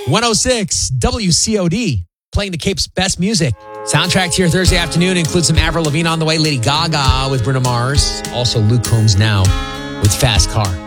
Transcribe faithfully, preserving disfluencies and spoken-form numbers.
one oh six W C O D, playing the Cape's best music. Soundtrack to your Thursday afternoon includes some Avril Lavigne on the way, Lady Gaga with Bruno Mars, also Luke Combs Now with Fast Car.